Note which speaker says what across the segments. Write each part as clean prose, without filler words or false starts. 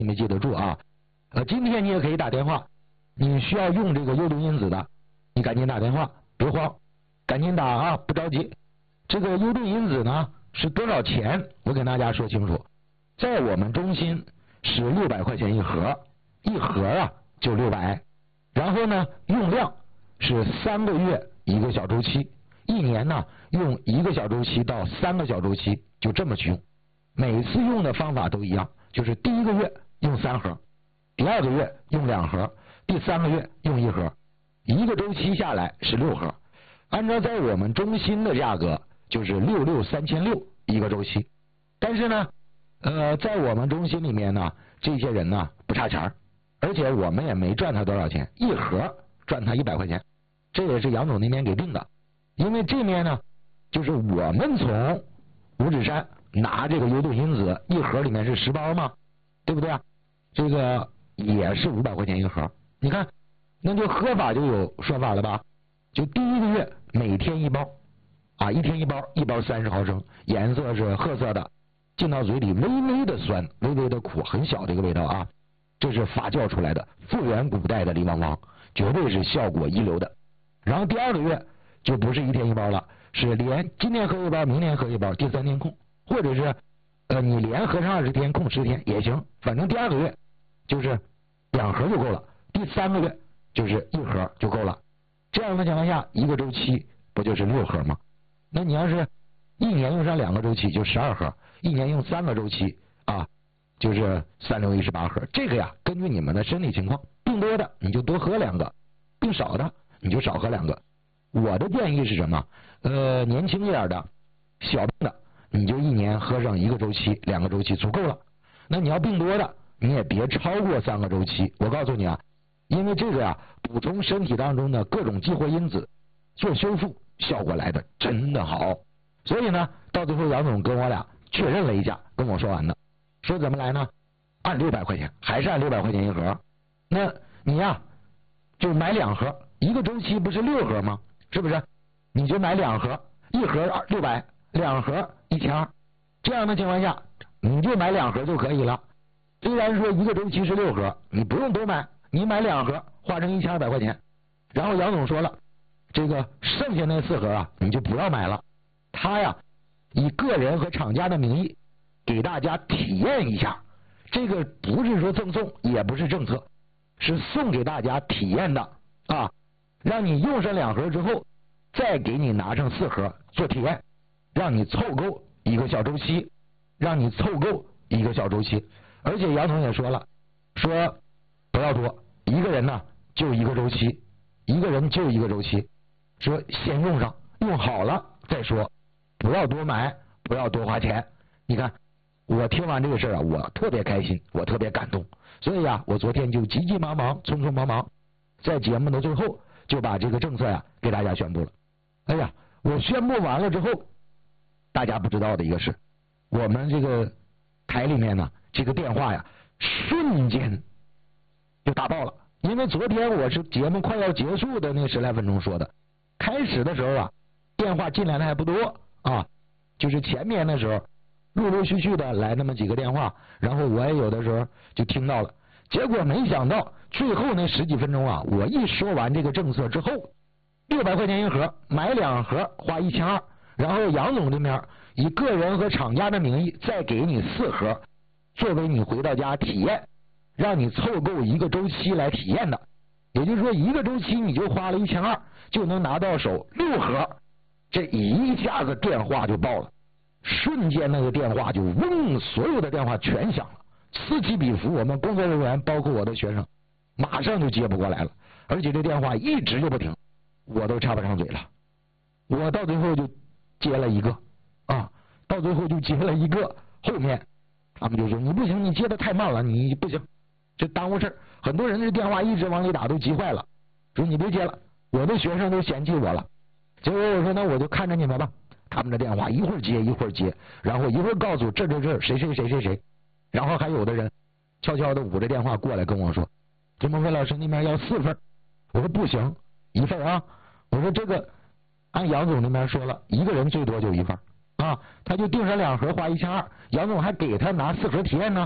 Speaker 1: 你没记得住啊？今天你也可以打电话，你需要用这个幽动因子的，你赶紧打电话，别慌，赶紧打啊，不着急。这个幽动因子呢是多少钱？我给大家说清楚，在我们中心是600块钱一盒，一盒啊就600，然后呢用量是3个月一个小周期，一年呢用1个小周期到3个小周期，就这么去用。每次用的方法都一样，就是第1个月用3盒，第2个月用2盒，第3个月用1盒，一个周期下来是6盒。按照在我们中心的价格就是3600一个周期。但是呢在我们中心里面呢，这些人呢不差钱，而且我们也没赚他多少钱，一盒赚他100块钱，这也是杨总那边给定的。因为这面呢就是我们从五指山拿这个幽动因子，一盒里面是10包嘛，对不对啊？这个也是500块钱一盒。你看那就喝法就有说法了吧，就第1个月每天1包啊，一天1包，一包30毫升，颜色是褐色的，进到嘴里微微的酸，微微的苦，很小的一个味道啊。这是发酵出来的复原古代的梨王王，绝对是效果一流的。然后第2个月就不是一天1包了，是连今天喝1包，明天喝1包，第3天空，或者是你连喝上20天，空10天也行，反正第2个月就是2盒就够了，第3个月就是1盒就够了。这样的情况下，一个周期不就是6盒吗？那你要是一年用上2个周期就12盒，一年用3个周期啊，就是3、6、18盒。这个呀，根据你们的身体情况，病多的你就多喝2个，病少的你就少喝2个。我的建议是什么？年轻一点的小病的你就一年喝上1个周期、2个周期足够了。那你要病多的你也别超过3个周期。我告诉你啊，因为这个呀补充身体当中的各种激活因子做修复，效果来的真的好。所以呢到最后杨总跟我俩确认了一下，跟我说完的，说怎么来呢？按600块钱，还是按600块钱一盒。那你呀就买2盒，一个周期不是6盒吗？是不是？你就买2盒，一盒600， 2盒1200，这样的情况下你就买2盒就可以了。虽然说一个周期是6盒，你不用多买，你买2盒花成1200块钱。然后杨总说了，这个剩下那4盒啊你就不要买了，他呀以个人和厂家的名义给大家体验一下，这个不是说赠送，也不是政策，是送给大家体验的啊，让你用上2盒之后再给你拿上4盒做体验，让你凑够一个小周期，让你凑够一个小周期。而且杨总也说了，说不要多，一个人呢就1个周期，一个人就1个周期，说先用上，用好了再说，不要多买，不要多花钱。你看我听完这个事儿啊，我特别开心，我特别感动。所以啊我昨天就急急忙忙匆匆忙忙在节目的最后就把这个政策呀给大家宣布了。哎呀，我宣布完了之后，大家不知道的一个事，我们这个台里面呢这个电话呀瞬间就打爆了。因为昨天我是节目快要结束的那10来分钟说的，开始的时候啊电话进来的还不多啊，就是前面的时候陆陆续续的来那么几个电话，然后我也有的时候就听到了。结果没想到最后那10几分钟啊，我一说完这个政策之后，600块钱一盒，买2盒花1200，然后杨总这边以个人和厂家的名义再给你4盒作为你回到家体验，让你凑够一个周期来体验的。也就是说一个周期你就花了1200就能拿到手6盒。这一下子电话就爆了，瞬间那个电话就嗡，所有的电话全响了，此起彼伏。我们工作人员包括我的学生马上就接不过来了，而且这电话一直就不停，我都插不上嘴了。我到最后就接了一个啊，到最后就接了一个，后面他们就说你不行，你接的太慢了，你不行，这耽误事儿。很多人这电话一直往里打都急坏了，说你别接了，我的学生都嫌弃我了。结果我说那我就看着你们吧，他们的电话一会儿接一会儿接，然后一会儿告诉这谁谁谁谁谁，然后还有的人悄悄的捂着电话过来跟我说，金梦飞老师那边要4份，我说不行，1份啊，我说这个按杨总那边说了，一个人最多就1份啊，他就订上2盒花1200，杨总还给他拿4盒体验呢，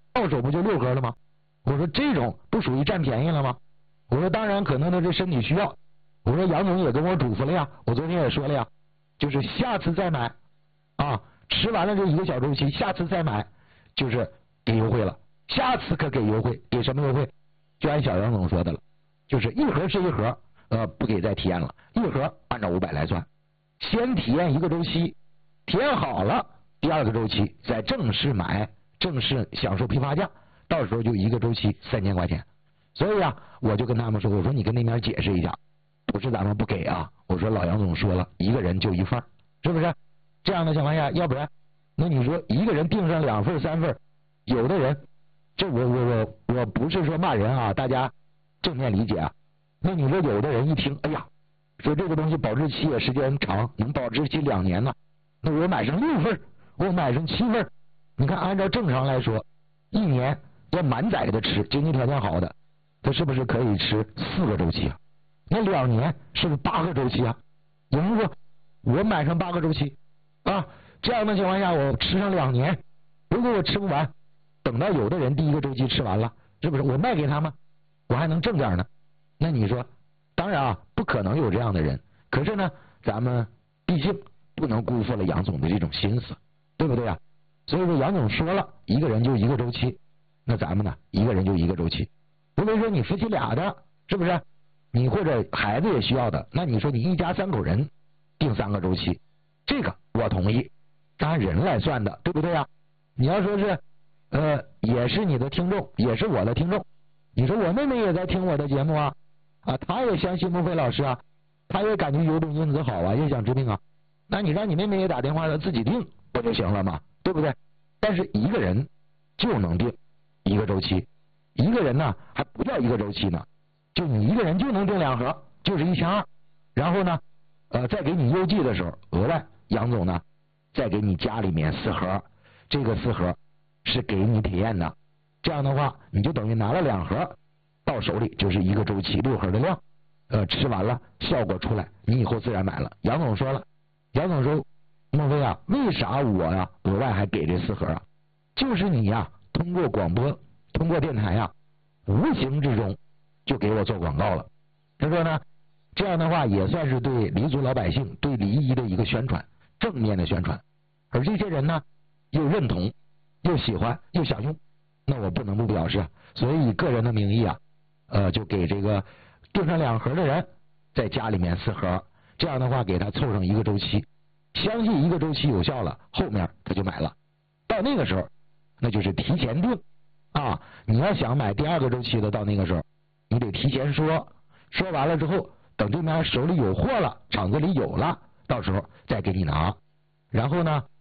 Speaker 1: 到手不就6盒了吗？我说这种不属于占便宜了吗？我说当然可能他是身体需要，我说杨总也跟我嘱咐了呀，我昨天也说了呀，就是下次再买啊，吃完了这1个小周期，下次再买就是给优惠了，下次可给优惠，给什么优惠？就按小杨总说的了，就是1盒是1盒，不给再体验了，1盒按照500来算，先体验1个周期，体验好了，第2个周期再正式买，正式享受批发价，到时候就1个周期3000块钱。所以啊，我就跟他们说，我说你跟那边解释一下，不是咱们不给啊，我说老杨总说了，1个人就1份，是不是？这样的情况下，要不然那你说1个人订上2份3份，有的人，这我不是说骂人啊，大家正面理解啊。那你说有的人一听，哎呀，说这个东西保质期也时间长，能保质期2年呢，那我买上6份，我买上7份，你看按照正常来说，1年要满载的吃，经济条件好的，他是不是可以吃4个周期啊？那2年是不是8个周期啊？有人说我买上8个周期啊，这样的情况下我吃上2年，如果我吃不完，等到有的人第1个周期吃完了，是不是我卖给他们，我还能挣点呢？那你说，当然啊，不可能有这样的人，可是呢，咱们毕竟不能辜负了杨总的这种心思，对不对啊？所以说杨总说了，1个人就1个周期，那咱们呢，1个人就1个周期。如果说你夫妻俩的，是不是？你或者孩子也需要的，那你说你一家3口人定3个周期，这个我同意，按人来算的，对不对啊？你要说是也是你的听众，也是我的听众，你说我妹妹也在听我的节目啊，她也相信孟非老师啊，她也感觉有种因子好啊，也想治病啊，那你让你妹妹也打电话她自己定不就行了吗？对不对？但是1个人就能定1个周期，1个人呢还不叫1个周期呢，就你1个人就能订2盒，就是1200，然后呢再给你邮寄的时候，额外杨总呢再给你家里面4盒，这个4盒是给你体验的，这样的话你就等于拿了2盒到手里，就是1个周期6盒的量，吃完了效果出来，你以后自然买了。杨总说了，杨总说孟非啊，为啥我呀额外还给这4盒啊？就是你呀通过广播通过电台呀无形之中就给我做广告了。他说呢，这样的话也算是对黎族老百姓对黎医的一个宣传，正面的宣传，而这些人呢又认同又喜欢又想用，那我不能不表示，所以以个人的名义啊就给这个订上2盒的人在家里面4盒，这样的话给他凑上1个周期，相信1个周期有效了，后面他就买了。到那个时候那就是提前订啊，你要想买第2个周期的，到那个时候你得提前说完了之后，等对面手里有货了，厂子里有了，到时候再给你拿。然后呢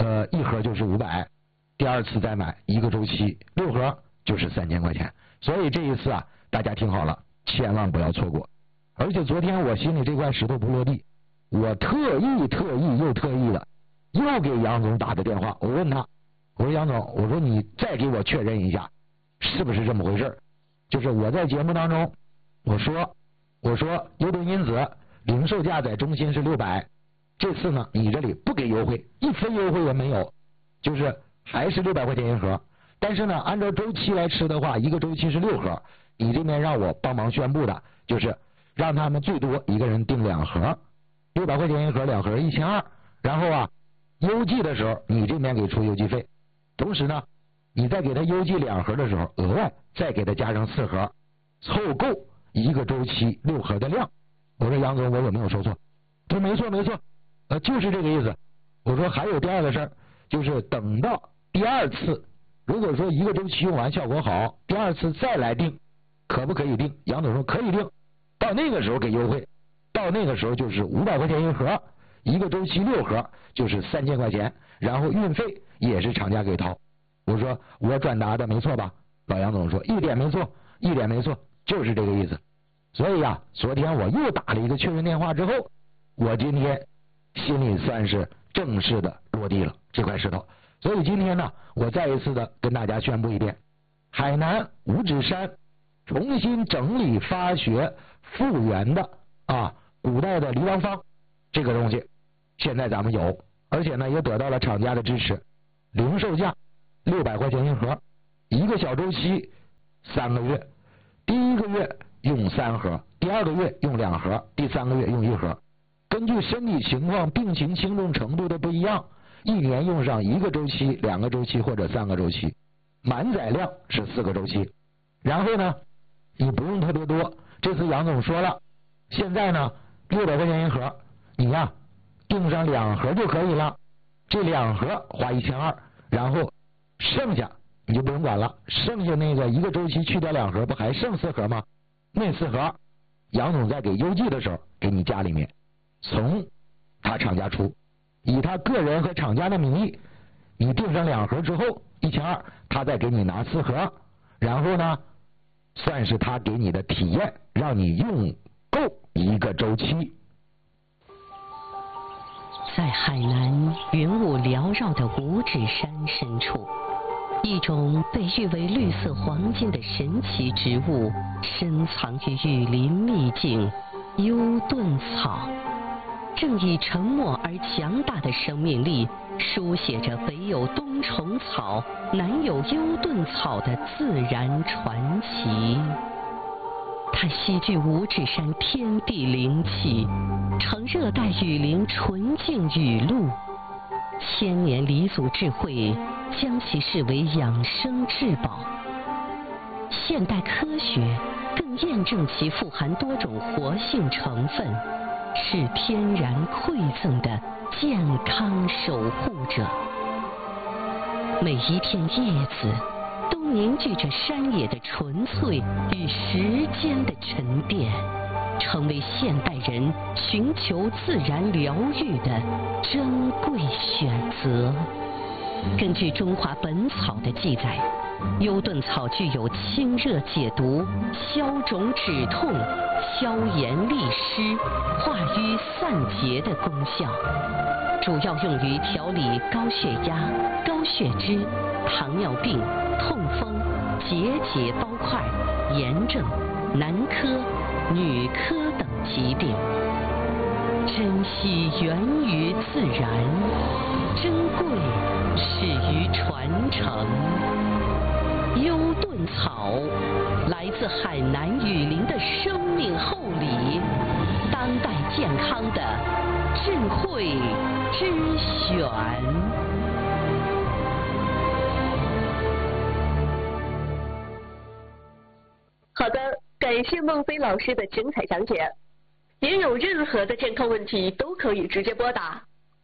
Speaker 1: 1盒就是500，第2次再买1个周期6盒就是3000块钱。所以这一次啊，大家听好了，千万不要错过。而且昨天我心里这块石头不落地，我特意又特意的又给杨总打的电话，我问他，我说杨总，我说你再给我确认一下是不是这么回事。就是我在节目当中我说优盾因子零售价在中心是600，这次呢你这里不给优惠，1分优惠也没有，就是还是600块钱1盒。但是呢按照周期来吃的话，1个周期是6盒，你这边让我帮忙宣布的就是让他们最多1个人订2盒，600块钱1盒，2盒1200，然后啊邮寄的时候你这边给出邮寄费，同时呢你再给他邮寄2盒的时候，额外再给他加上4盒，凑够1个周期6盒的量。我说杨总，我有没有说错？他说没错，就是这个意思。我说还有第2个事儿，就是等到第2次，如果说1个周期用完效果好，第2次再来订，可不可以订？杨总说可以订，到那个时候给优惠，到那个时候就是500块钱1盒，1个周期6盒就是3000块钱，然后运费也是厂家给掏。我说我转达的没错吧？老杨总说一点没错，就是这个意思。所以呀，昨天我又打了一个确认电话之后，我今天心里算是正式的落地了这块石头。所以今天呢，我再一次的跟大家宣布一遍，海南五指山重新整理发掘复原的古代的黎王方这个东西，现在咱们有，而且呢也得到了厂家的支持，零售价600块钱1盒， 一个小周期3个月，第1个月用3盒，第2个月用2盒，第3个月用1盒。根据身体情况、病情轻重程度的不一样，一年用上1个周期、2个周期或者3个周期，满载量是4个周期。然后呢，你不用特别多，这次杨总说了，现在呢600块钱1盒，你呀订上2盒就可以了，这2盒花1200，然后剩下你就不用管了，剩下那个1个周期去掉2盒，不还剩4盒吗？那4盒杨总在给邮寄的时候给你家里面，从他厂家出，以他个人和厂家的名义，你订上2盒之后1200，他再给你拿4盒，然后呢算是他给你的体验，让你用够1个周期。
Speaker 2: 在海南云雾缭绕的五指山深处，一种被誉为绿色黄金的神奇植物深藏于雨林秘境——幽盾草，正以沉默而强大的生命力，书写着北有冬虫草，南有幽盾草的自然传奇。它栖居五指山天地灵气，呈热带雨林纯净雨露，千年黎祖智慧将其视为养生至宝。现代科学更验证其富含多种活性成分，是天然馈赠的健康守护者。每一片叶子都凝聚着山野的纯粹与时间的沉淀，成为现代人寻求自然疗愈的珍贵选择。根据《中华本草》的记载，幽盾草具有清热解毒、消肿止痛、消炎利湿、化瘀散结的功效，主要用于调理高血压、高血脂、糖尿病、痛风、结节包块、炎症、男科、女科等疾病。珍惜源于自然，珍贵始于传承。幽盾草来自海南雨林的生命厚礼，当代健康的智慧之选。
Speaker 3: 好的，感谢孟非老师的精彩讲解。您有任何的健康问题都可以直接拨打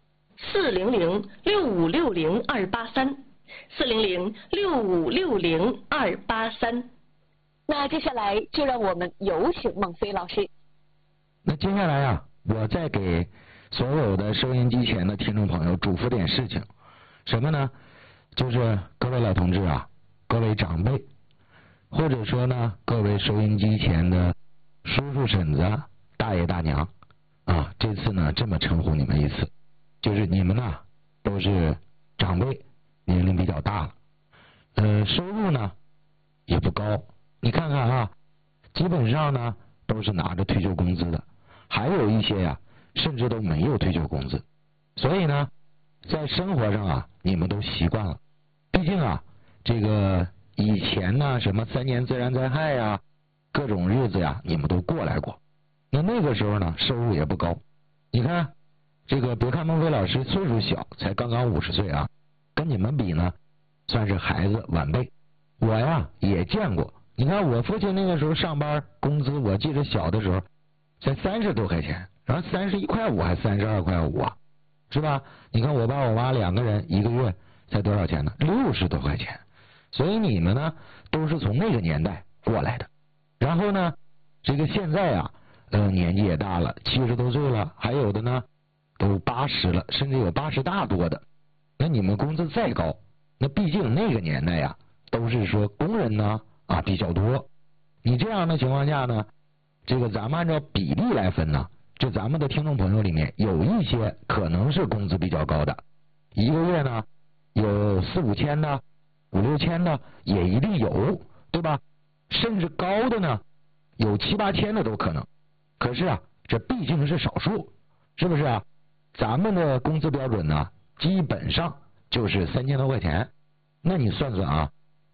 Speaker 3: 400-6560-283，400-6560-283。那接下来就让我们有请孟非老师。
Speaker 1: 那接下来啊，我再给所有的收音机前的听众朋友嘱咐点事情，什么呢？就是各位老同志啊，各位长辈，或者说呢，各位收音机前的叔叔婶子、大爷大娘啊，这次呢这么称呼你们一次，就是你们呢都是长辈，年龄比较大了，收入呢也不高，你看看啊，基本上呢都是拿着退休工资的，还有一些呀甚至都没有退休工资，所以呢在生活上啊你们都习惯了，毕竟啊这个以前呢什么3年自然灾害呀，各种日子呀你们都过来过，那个时候呢收入也不高，你看这个别看孟非老师岁数小，才刚刚50岁啊，跟你们比呢算是孩子晚辈。我呀也见过，你看我父亲那个时候上班工资，我记得小的时候才30多块钱，然后31块5还32块5啊，是吧？你看我爸我妈2个人一个月才多少钱呢？60多块钱。所以你们呢都是从那个年代过来的，然后呢这个现在啊年纪也大了，70多岁了，还有的呢都80了，甚至有80大多的。那你们工资再高，那毕竟那个年代呀都是说工人呢啊比较多，你这样的情况下呢，这个咱们按照比例来分呢，这咱们的听众朋友里面有一些可能是工资比较高的，一个月呢有4、5千的，5、6千的也一定有，对吧？甚至高的呢有7、8千的都可能。可是啊这毕竟是少数，是不是啊？咱们的工资标准呢基本上就是3000多块钱，那你算算啊，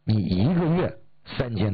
Speaker 1: 你1个月3000